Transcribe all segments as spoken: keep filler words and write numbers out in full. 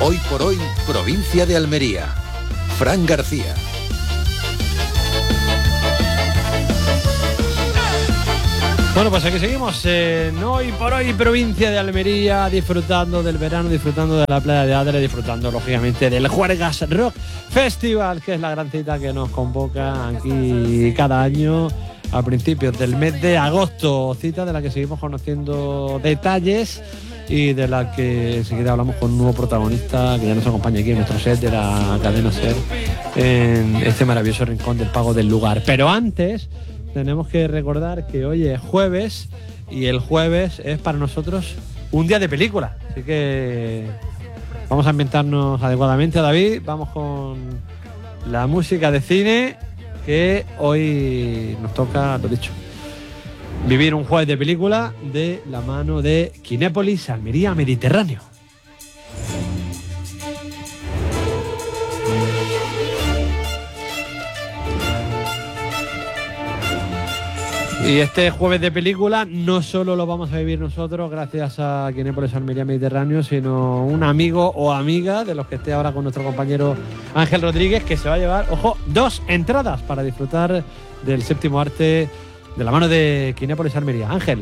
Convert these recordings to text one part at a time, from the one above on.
Hoy por hoy, provincia de Almería. Fran García. Bueno, pues aquí seguimos en Hoy por Hoy, provincia de Almería, disfrutando del verano, disfrutando de la playa de Adre, disfrutando lógicamente del Juergas Rock Festival, que es la gran cita que nos convoca aquí cada año a principios del mes de agosto, cita de la que seguimos conociendo detalles y de la que enseguida hablamos con un nuevo protagonista que ya nos acompaña aquí en nuestro set de la cadena SER en este maravilloso rincón del Pago del Lugar. Pero antes tenemos que recordar que hoy es jueves y el jueves es para nosotros un día de película. Así que vamos a ambientarnos adecuadamente, David. Vamos con la música de cine que hoy nos toca, lo dicho, vivir un jueves de película de la mano de Kinépolis, Almería, Mediterráneo. Y este jueves de película no solo lo vamos a vivir nosotros gracias a Kinépolis Almería Mediterráneo, sino un amigo o amiga de los que esté ahora con nuestro compañero Ángel Rodríguez, que se va a llevar, ojo, dos entradas para disfrutar del séptimo arte de la mano de Kinépolis Almería. Ángel.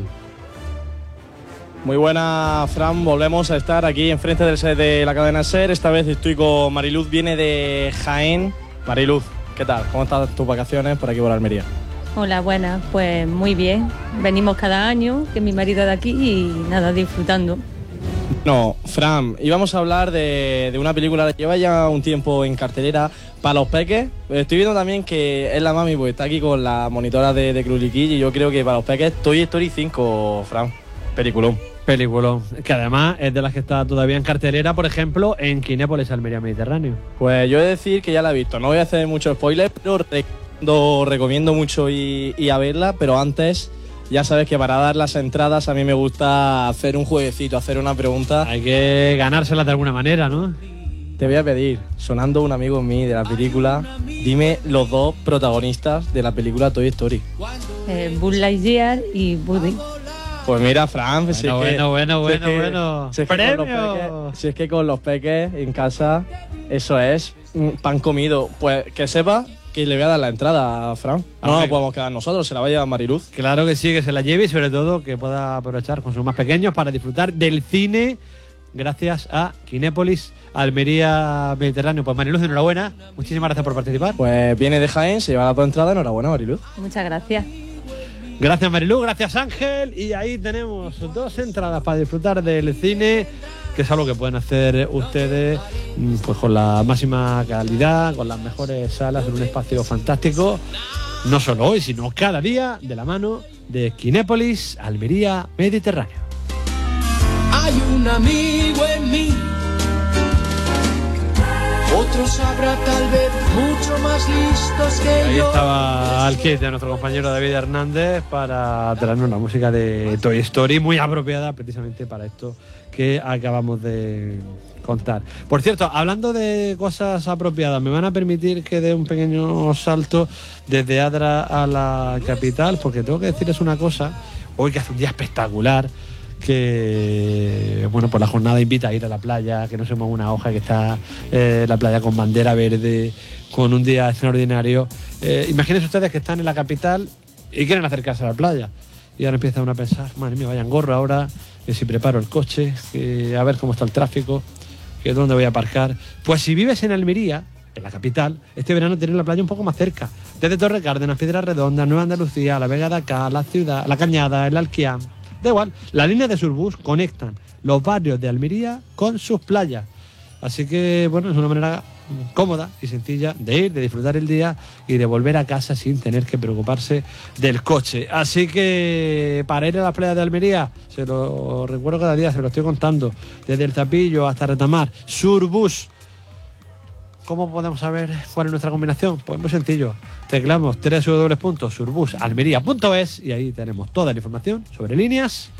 Muy buena, Fran. Volvemos a estar aquí enfrente del set de la cadena SER. Esta vez estoy con Mariluz, viene de Jaén. Mariluz, ¿qué tal? ¿Cómo están tus vacaciones por aquí por Almería? Hola, buenas, pues muy bien. Venimos cada año, que mi marido es de aquí y nada, disfrutando. No, Fran, íbamos a hablar de, de una película que lleva ya un tiempo en cartelera para los peques. Estoy viendo también que es la mami, pues está aquí con la monitora de, de Cruliquillo y yo creo que para los peques Toy Story cinco, Fran. Peliculón. Peliculón, que además es de las que está todavía en cartelera, por ejemplo, en Kinépolis Almería Mediterráneo. Pues yo he de decir que ya la he visto, no voy a hacer mucho spoiler, pero recomiendo, recomiendo mucho ir, ir a verla, pero antes ya sabes que para dar las entradas a mí me gusta hacer un jueguecito, hacer una pregunta. Hay que ganárselas de alguna manera, ¿no? Te voy a pedir, sonando un amigo mío de la película, dime los dos protagonistas de la película Toy Story. Eh, Buzz Lightyear y Woody. Pues mira, Fran, bueno, si es bueno, que, bueno, si es bueno, que, bueno. Si es, que ¡Premio! con los peques, si es que con los peques en casa, eso es pan comido. Pues que sepa que le voy a dar la entrada a Fran. No nos podemos quedar nosotros, se la va a llevar Mariluz. Claro que sí, que se la lleve y sobre todo que pueda aprovechar con sus más pequeños para disfrutar del cine gracias a Kinépolis Almería Mediterráneo. Pues Mariluz, enhorabuena. Muchísimas gracias por participar. Pues viene de Jaén, se lleva la entrada. Enhorabuena, Mariluz. Muchas gracias. Gracias, Mariluz, gracias, Ángel. Y ahí tenemos dos entradas para disfrutar del cine, que es algo que pueden hacer ustedes pues con la máxima calidad, con las mejores salas, en un espacio fantástico, no solo hoy, sino cada día, de la mano de Kinépolis Almería Mediterráneo. Hay un amigo en mí, otros habrá tal vez mucho más listos que Ahí yo. estaba al kit de nuestro compañero David Hernández para traernos la música de Toy Story, muy apropiada precisamente para esto que acabamos de contar. Por cierto, hablando de cosas apropiadas, me van a permitir que dé un pequeño salto desde Adra a la capital, porque tengo que decirles una cosa, hoy que hace un día espectacular, que bueno, pues la jornada invita a ir a la playa, que no se mueva una hoja, que está eh, la playa con bandera verde, con un día extraordinario. Eh, imagínense ustedes que están en la capital y quieren acercarse a la playa y ahora empiezan a pensar, madre mía, vayan gorro ahora, que si preparo el coche, que a ver cómo está el tráfico, que dónde voy a aparcar. Pues si vives en Almería, en la capital, este verano tienes la playa un poco más cerca, desde Torre Cárdenas, Piedra Redonda, Nueva Andalucía, La Vega de Acá, La Ciudad, La Cañada, el Alquiam. Da igual, las líneas de Surbus conectan los barrios de Almería con sus playas. Así que, bueno, es una manera cómoda y sencilla de ir, de disfrutar el día y de volver a casa sin tener que preocuparse del coche. Así que, para ir a las playas de Almería, se lo recuerdo cada día, se lo estoy contando, desde el Zapillo hasta Retamar, Surbus. ¿Cómo podemos saber cuál es nuestra combinación? Pues muy sencillo. Teclamos doble u doble u doble u punto surbus almería punto es y ahí tenemos toda la información sobre líneas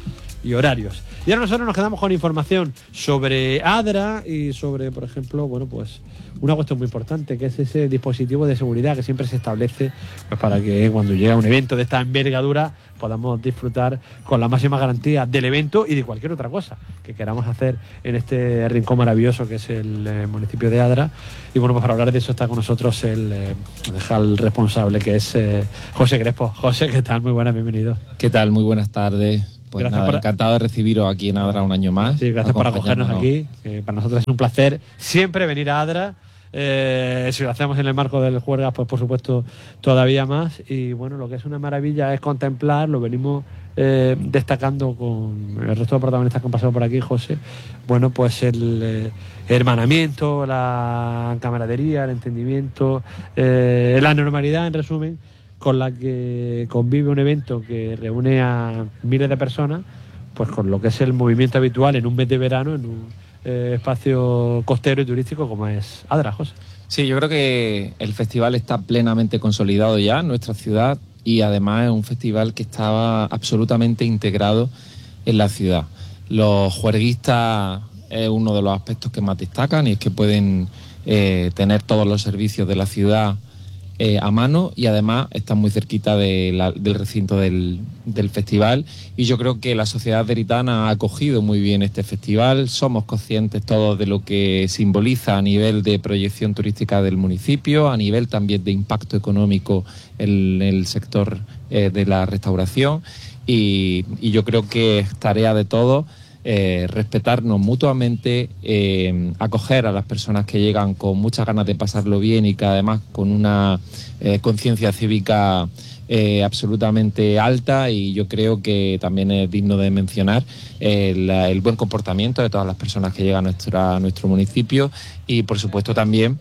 y horarios. Y ahora nosotros nos quedamos con información sobre ADRA y sobre, por ejemplo, bueno, pues una cuestión muy importante, que es ese dispositivo de seguridad que siempre se establece, pues, para que cuando llega un evento de esta envergadura podamos disfrutar con la máxima garantía del evento y de cualquier otra cosa que queramos hacer en este rincón maravilloso que es el eh, municipio de ADRA. Y bueno, pues para hablar de eso está con nosotros el, eh, el responsable, que es eh, José Crespo. José, ¿qué tal? Muy buenas, bienvenido. ¿Qué tal? Muy buenas tardes. Pues gracias nada, por... encantado de recibiros aquí en ADRA un año más. Sí, gracias por acogernos aquí. Que para nosotros es un placer siempre venir a ADRA. Eh, si lo hacemos en el marco del Juergas, pues por supuesto todavía más. Y bueno, lo que es una maravilla es contemplar, lo venimos eh, destacando con el resto de protagonistas que han pasado por aquí, José. Bueno, pues el eh, hermanamiento, la camaradería, el entendimiento, eh, la normalidad, en resumen, con la que convive un evento que reúne a miles de personas, pues con lo que es el movimiento habitual en un mes de verano, en un eh, espacio costero y turístico como es ADRA, José. Sí, yo creo que el festival está plenamente consolidado ya en nuestra ciudad y además es un festival que estaba absolutamente integrado en la ciudad. Los juerguistas es uno de los aspectos que más destacan y es que pueden eh, tener todos los servicios de la ciudad Eh, a mano y además están muy cerquita de la, del recinto del, del festival, y yo creo que la sociedad veritana ha acogido muy bien este festival. Somos conscientes todos de lo que simboliza a nivel de proyección turística del municipio, a nivel también de impacto económico en el sector eh, de la restauración, y, y yo creo que es tarea de todos Eh, respetarnos mutuamente, eh, acoger a las personas que llegan con muchas ganas de pasarlo bien y que además con una eh, conciencia cívica eh, absolutamente alta, y yo creo que también es digno de mencionar el, el buen comportamiento de todas las personas que llegan a, nuestra, a nuestro municipio, y por supuesto también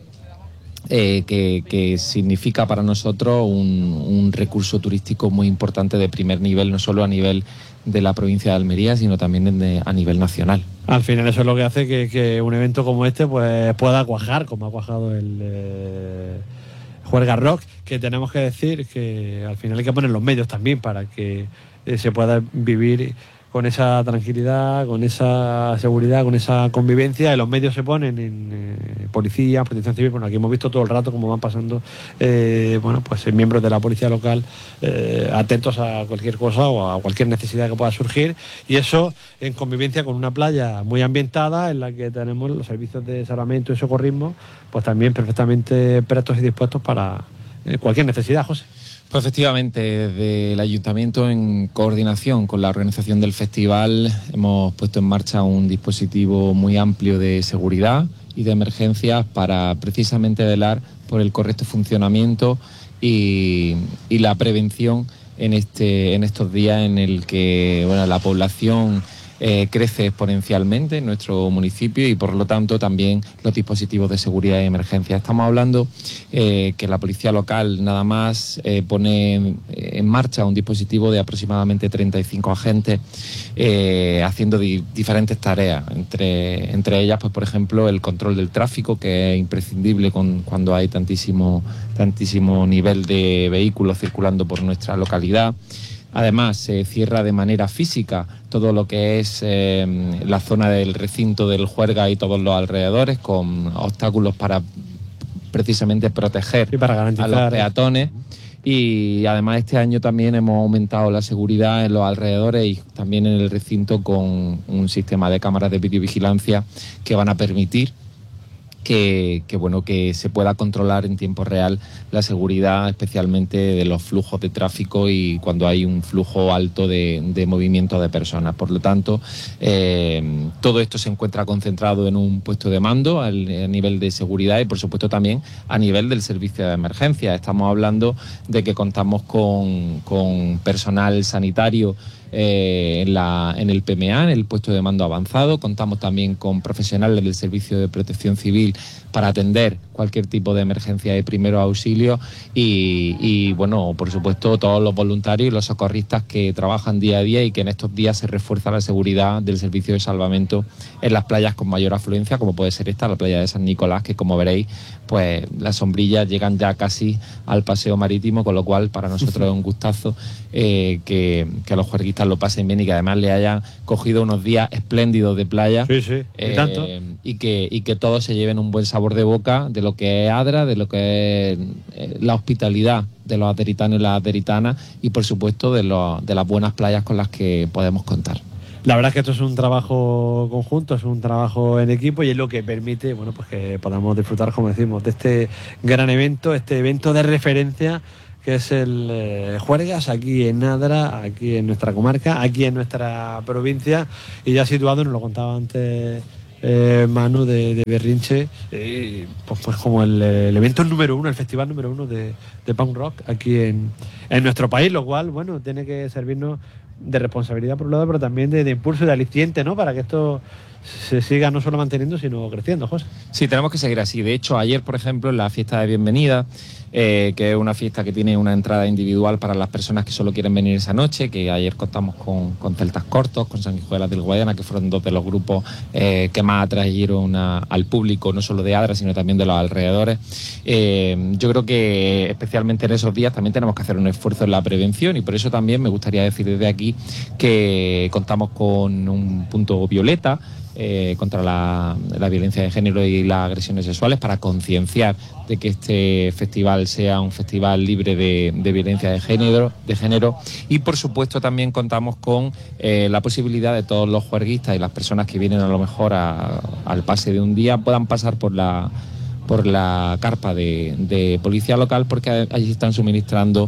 Eh, que, que significa para nosotros un, un recurso turístico muy importante de primer nivel, no solo a nivel de la provincia de Almería, sino también de, a nivel nacional. Al final eso es lo que hace que, que un evento como este pues pueda cuajar, como ha cuajado el eh, Juergas Rock, que tenemos que decir que al final hay que poner los medios también para que eh, se pueda vivir con esa tranquilidad, con esa seguridad, con esa convivencia. Y los medios se ponen en eh, policía, protección civil. Bueno, aquí hemos visto todo el rato cómo van pasando eh, bueno, pues miembros de la policía local eh, atentos a cualquier cosa o a cualquier necesidad que pueda surgir, y eso en convivencia con una playa muy ambientada en la que tenemos los servicios de salvamento y socorrismo pues también perfectamente prestos y dispuestos para eh, cualquier necesidad, José. Pues efectivamente, desde el Ayuntamiento, en coordinación con la organización del festival, hemos puesto en marcha un dispositivo muy amplio de seguridad y de emergencias para precisamente velar por el correcto funcionamiento y, y la prevención en este en estos días en el que bueno, la población eh, crece exponencialmente en nuestro municipio, y por lo tanto también los dispositivos de seguridad y emergencia. Estamos hablando eh, que la policía local nada más eh, pone en marcha un dispositivo de aproximadamente treinta y cinco agentes eh, haciendo di diferentes tareas, entre, entre ellas pues por ejemplo el control del tráfico, que es imprescindible con, cuando hay tantísimo, tantísimo nivel de vehículos circulando por nuestra localidad. Además, se cierra de manera física todo lo que es eh, la zona del recinto del Juergas y todos los alrededores, con obstáculos para precisamente proteger y para garantizar a los peatones. Y además este año también hemos aumentado la seguridad en los alrededores y también en el recinto con un sistema de cámaras de videovigilancia que van a permitir Que, que bueno que se pueda controlar en tiempo real la seguridad, especialmente de los flujos de tráfico y cuando hay un flujo alto de, de movimiento de personas. Por lo tanto, eh, todo esto se encuentra concentrado en un puesto de mando al, a nivel de seguridad y por supuesto también a nivel del servicio de emergencia. Estamos hablando de que contamos con, con personal sanitario Eh, en, la, en el P M A, en el puesto de mando avanzado. Contamos también con profesionales del Servicio de Protección Civil para atender cualquier tipo de emergencia de primeros auxilios y, y, bueno, por supuesto, todos los voluntarios y los socorristas que trabajan día a día y que en estos días se refuerza la seguridad del servicio de salvamento en las playas con mayor afluencia, como puede ser esta, la playa de San Nicolás, que como veréis, pues las sombrillas llegan ya casi al paseo marítimo, con lo cual para nosotros es un gustazo eh, que, que los juerguistas juerguistas lo pasen bien y que además le hayan cogido unos días espléndidos de playa. Sí, sí, y eh, tanto. Y que, y que todos se lleven un buen sabor de boca de lo que es Adra, de lo que es eh, la hospitalidad de los aderitanos y las aderitanas y por supuesto de, lo, de las buenas playas con las que podemos contar. La verdad es que esto es un trabajo conjunto, es un trabajo en equipo y es lo que permite, bueno, pues que podamos disfrutar, como decimos, de este gran evento, este evento de referencia que es el eh, Juergas, aquí en Adra, aquí en nuestra comarca, aquí en nuestra provincia y ya situado, nos lo contaba antes eh, Manu de, de Berrinche, eh, pues, pues como el, el evento número uno, el festival número uno de, de punk rock aquí en, en nuestro país, lo cual, bueno, tiene que servirnos de responsabilidad por un lado, pero también de, de impulso y de aliciente, ¿no? Para que esto se siga no solo manteniendo, sino creciendo, José. Sí, tenemos que seguir así. De hecho, ayer, por ejemplo, en la fiesta de bienvenida, eh, que es una fiesta que tiene una entrada individual para las personas que solo quieren venir esa noche, que ayer contamos con, con Celtas Cortos, con Sanguijuelas del Guadiana, que fueron dos de los grupos eh, que más atrayeron a, al público, no solo de Adra, sino también de los alrededores. Eh, yo creo que especialmente en esos días también tenemos que hacer un esfuerzo en la prevención y por eso también me gustaría decir desde aquí que contamos con un punto violeta Eh, contra la, la violencia de género y las agresiones sexuales para concienciar de que este festival sea un festival libre de, de violencia de género, de género y por supuesto también contamos con eh, la posibilidad de todos los juerguistas y las personas que vienen a lo mejor a, al pase de un día puedan pasar por la por la carpa de, de policía local porque allí están suministrando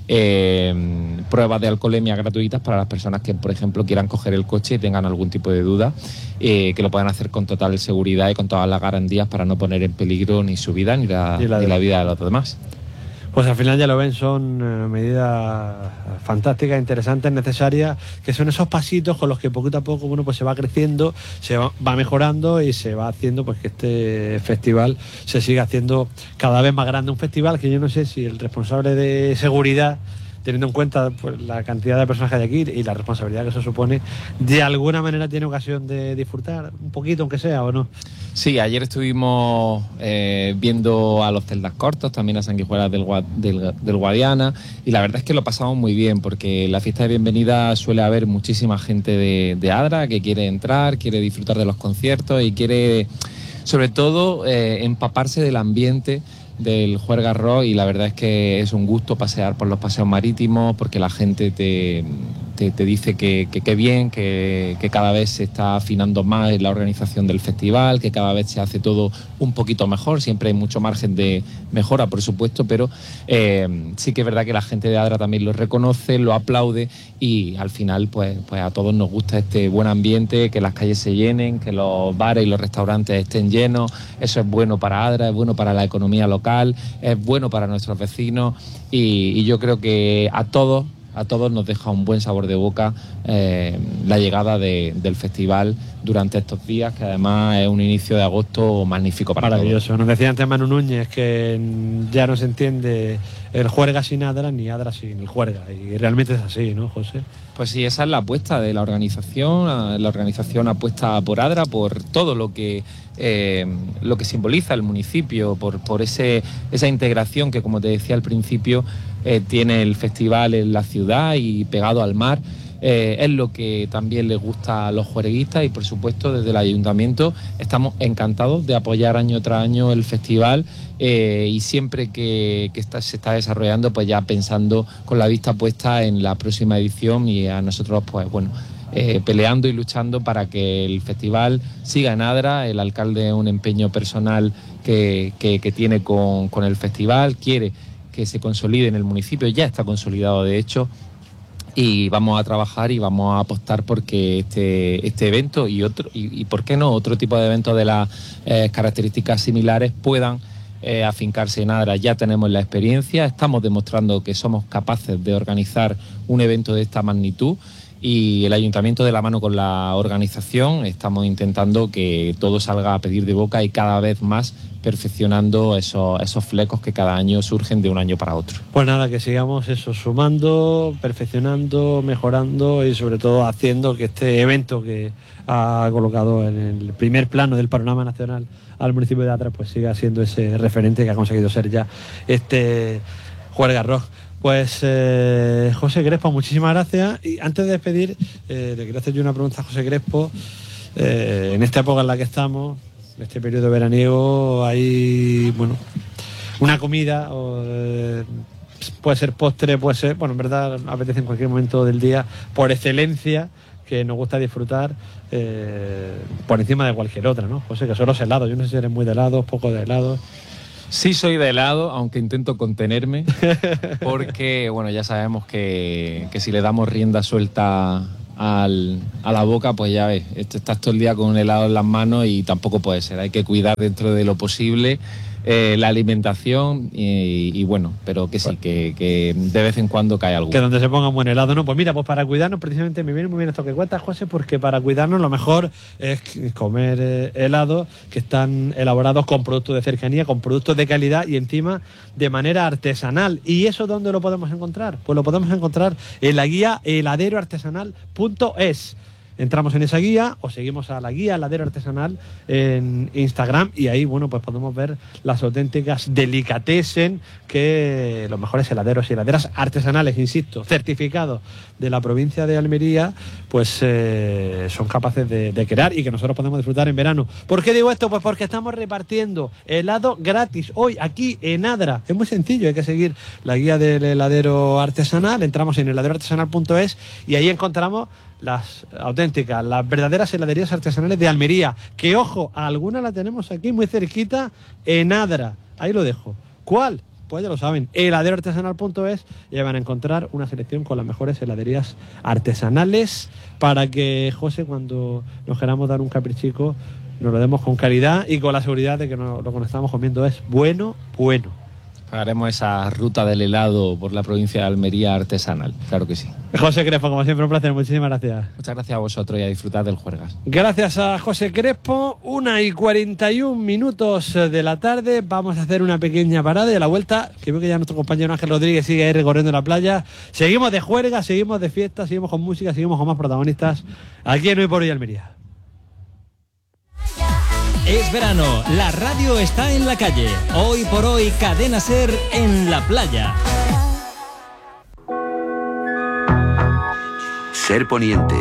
eh, pruebas de alcoholemia gratuitas para las personas que, por ejemplo, quieran coger el coche y tengan algún tipo de duda, eh, que lo puedan hacer con total seguridad y con todas las garantías para no poner en peligro ni su vida ni la, y la, ni la vida de los demás. Pues al final ya lo ven, son eh, medidas fantásticas, interesantes, necesarias, que son esos pasitos con los que poquito a poco bueno, pues se va creciendo, se va, va mejorando y se va haciendo pues que este festival se siga haciendo cada vez más grande. Un festival que yo no sé si el responsable de seguridad, teniendo en cuenta pues, la cantidad de personas que hay aquí y la responsabilidad que eso supone, de alguna manera tiene ocasión de disfrutar un poquito, aunque sea, ¿o no? Sí, ayer estuvimos eh, viendo a los Celdas Cortos, también a Sanguijuelas del, del, del Guadiana, y la verdad es que lo pasamos muy bien, porque en la fiesta de bienvenida suele haber muchísima gente de, de Adra que quiere entrar, quiere disfrutar de los conciertos y quiere, sobre todo, eh, empaparse del ambiente del Juergas Rock, y la verdad es que es un gusto pasear por los paseos marítimos porque la gente te, te, te dice que, que, que bien, que, que cada vez se está afinando más en la organización del festival, que cada vez se hace todo un poquito mejor, siempre hay mucho margen de mejora, por supuesto, pero eh, sí que es verdad que la gente de Adra también lo reconoce, lo aplaude y al final pues, pues a todos nos gusta este buen ambiente, que las calles se llenen, que los bares y los restaurantes estén llenos. Eso es bueno para Adra, es bueno para la economía local, es bueno para nuestros vecinos y, y yo creo que a todos a todos nos deja un buen sabor de boca eh, la llegada de, del festival durante estos días, que además es un inicio de agosto magnífico para maravilloso. todos. Nos decía antes Manu Núñez que ya no se entiende el Juerga sin Adra ni Adra sin el Juerga, y realmente es así, ¿no, José? Pues sí, esa es la apuesta de la organización. La organización apuesta por Adra, por todo lo que eh, lo que simboliza el municipio, por, por ese esa integración que, como te decía al principio, eh, tiene el festival en la ciudad y pegado al mar. Eh, es lo que también les gusta a los juerguistas y, por supuesto, desde el ayuntamiento estamos encantados de apoyar año tras año el festival eh, y siempre que, que está, se está desarrollando, pues ya pensando con la vista puesta en la próxima edición y a nosotros, pues bueno, eh, peleando y luchando para que el festival siga en Adra. El alcalde, un empeño personal que, que, que tiene con, con el festival, quiere que se consolide en el municipio, ya está consolidado de hecho, y vamos a trabajar y vamos a apostar porque este, este evento y otro y, y por qué no otro tipo de eventos de las eh, características similares puedan eh, afincarse en Adra. Ya tenemos la experiencia, estamos demostrando que somos capaces de organizar un evento de esta magnitud y el ayuntamiento, de la mano con la organización, estamos intentando que todo salga a pedir de boca y cada vez más perfeccionando esos, esos flecos que cada año surgen de un año para otro. Pues nada, que sigamos eso, sumando, perfeccionando, mejorando y sobre todo haciendo que este evento que ha colocado en el primer plano del panorama nacional al municipio de Adra pues siga siendo ese referente que ha conseguido ser ya este Juergas Rock. Pues eh, José Crespo, muchísimas gracias. Y antes de despedir, eh, le quiero hacer yo una pregunta a José Crespo. Eh, en esta época en la que estamos, en este periodo veraniego, hay, bueno, una comida, o, eh, puede ser postre, puede ser, bueno, en verdad apetece en cualquier momento del día, por excelencia, que nos gusta disfrutar eh, por encima de cualquier otra, ¿no? José, que son los helados. Yo no sé si eres muy de helados, poco de helados. Sí soy de helado, aunque intento contenerme, porque bueno, ya sabemos que, que si le damos rienda suelta al, a la boca, pues ya ves, estás todo el día con un helado en las manos y tampoco puede ser. Hay que cuidar dentro de lo posible eh, la alimentación y, y bueno, pero que sí, que, que de vez en cuando cae algo. Que donde se ponga un buen helado, ¿no? Pues mira, pues para cuidarnos, precisamente me viene muy bien esto que cuentas, José, porque para cuidarnos lo mejor es comer eh, helados que están elaborados con productos de cercanía, con productos de calidad y encima de manera artesanal. ¿Y eso dónde lo podemos encontrar? Pues lo podemos encontrar en la guía heladero artesanal punto es. Entramos en esa guía o seguimos a la guía Heladero Artesanal en Instagram y ahí, bueno, pues podemos ver las auténticas delicatessen que los mejores heladeros y heladeras artesanales, insisto, certificados de la provincia de Almería, pues eh, son capaces de, de crear y que nosotros podemos disfrutar en verano. ¿Por qué digo esto? Pues porque estamos repartiendo helado gratis hoy aquí en Adra. Es muy sencillo, hay que seguir la guía del heladero artesanal, entramos en heladero artesanal punto es y ahí encontramos las auténticas, las verdaderas heladerías artesanales de Almería, que ojo, a alguna la tenemos aquí muy cerquita en Adra, ahí lo dejo. ¿Cuál? Pues ya lo saben, heladero artesanal punto es y van a encontrar una selección con las mejores heladerías artesanales para que, José, cuando nos queramos dar un caprichico, nos lo demos con calidad y con la seguridad de que no, lo que nos estamos comiendo es bueno, bueno. Haremos esa ruta del helado por la provincia de Almería artesanal, claro que sí. José Crespo, como siempre, un placer, muchísimas gracias. Muchas gracias a vosotros y a disfrutar del Juergas. Gracias a José Crespo, una y cuarenta y un minutos de la tarde, vamos a hacer una pequeña parada y a la vuelta, que veo que ya nuestro compañero Ángel Rodríguez sigue ahí recorriendo la playa, seguimos de juerga, seguimos de fiesta, seguimos con música, seguimos con más protagonistas, aquí en Hoy por Hoy Almería. Es verano, la radio está en la calle. Hoy por hoy, Cadena Ser en la playa. Ser Poniente.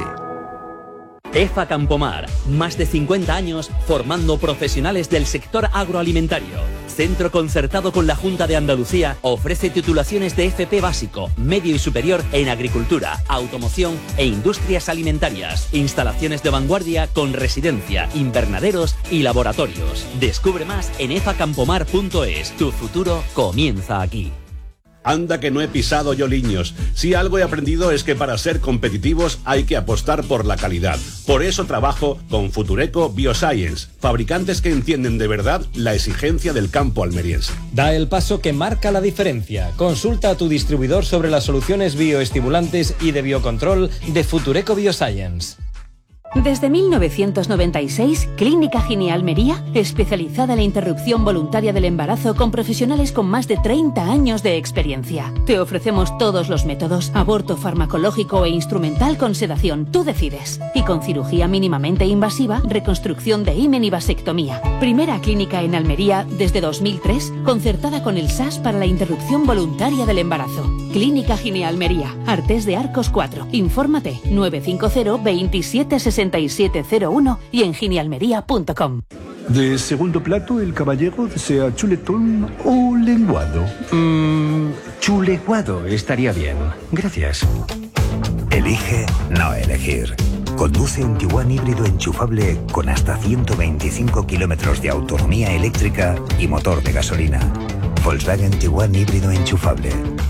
EFA Campomar, más de cincuenta años formando profesionales del sector agroalimentario. Centro concertado con la Junta de Andalucía, ofrece titulaciones de F P básico, medio y superior en agricultura, automoción e industrias alimentarias. Instalaciones de vanguardia con residencia, invernaderos y laboratorios. Descubre más en efa campomar punto es. Tu futuro comienza aquí. Anda que no he pisado yo liños. Si algo he aprendido es que para ser competitivos hay que apostar por la calidad. Por eso trabajo con Futureco Bioscience, fabricantes que entienden de verdad la exigencia del campo almeriense. Da el paso que marca la diferencia. Consulta a tu distribuidor sobre las soluciones bioestimulantes y de biocontrol de Futureco Bioscience. Desde mil novecientos noventa y seis, Clínica Gine Almería, especializada en la interrupción voluntaria del embarazo con profesionales con más de treinta años de experiencia. Te ofrecemos todos los métodos, aborto farmacológico e instrumental con sedación, tú decides. Y con cirugía mínimamente invasiva, reconstrucción de himen y vasectomía. Primera clínica en Almería desde dos mil tres, concertada con el S A S para la interrupción voluntaria del embarazo. Clínica Gine Almería, Artés de Arcos cuatro. Infórmate nueve cinco cero, veintisiete, sesenta y siete cero uno y en ginealmería punto com. De segundo plato, el caballero desea chuletón o lenguado. Mmm, chuleguado estaría bien. Gracias. Elige no elegir. Conduce un Tiguan híbrido enchufable con hasta ciento veinticinco kilómetros de autonomía eléctrica y motor de gasolina. Volkswagen Tiguan híbrido enchufable.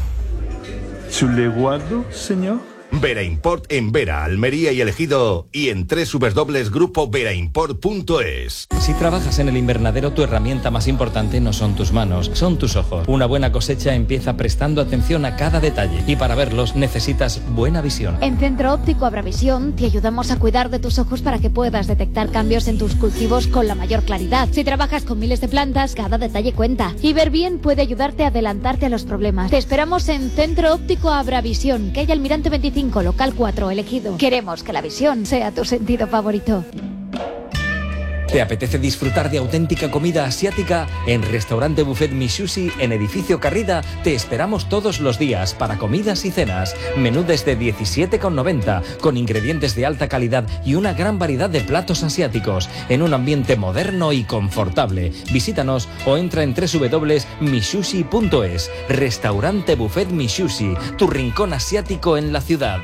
¿Chuleguado, señor? Vera Import en Vera, Almería y El Ejido y en doble u doble u doble u punto grupo vera import punto es. Si trabajas en el invernadero, tu herramienta más importante no son tus manos, son tus ojos. Una buena cosecha empieza prestando atención a cada detalle y para verlos necesitas buena visión. En Centro Óptico Abravisión te ayudamos a cuidar de tus ojos para que puedas detectar cambios en tus cultivos con la mayor claridad. Si trabajas con miles de plantas, cada detalle cuenta. Y ver bien puede ayudarte a adelantarte a los problemas. Te esperamos en Centro Óptico Abravisión, calle Almirante veinticinco. Local cuatro, El Ejido. Queremos que la visión sea tu sentido favorito. ¿Te apetece disfrutar de auténtica comida asiática? En Restaurante Buffet Mishushi, en Edificio Carrida, te esperamos todos los días para comidas y cenas. Menú desde diecisiete con noventa, con ingredientes de alta calidad y una gran variedad de platos asiáticos, en un ambiente moderno y confortable. Visítanos o entra en doble u doble u doble u punto mishushi punto es. Restaurante Buffet Mishushi, tu rincón asiático en la ciudad.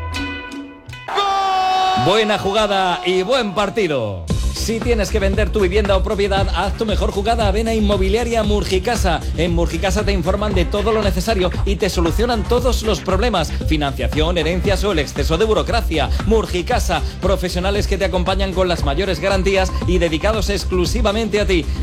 Buena jugada y buen partido. Si tienes que vender tu vivienda o propiedad, haz tu mejor jugada. Ven a Inmobiliaria Murgicasa. En Murgicasa te informan de todo lo necesario y te solucionan todos los problemas. Financiación, herencias o el exceso de burocracia. Murgicasa, profesionales que te acompañan con las mayores garantías y dedicados exclusivamente a ti.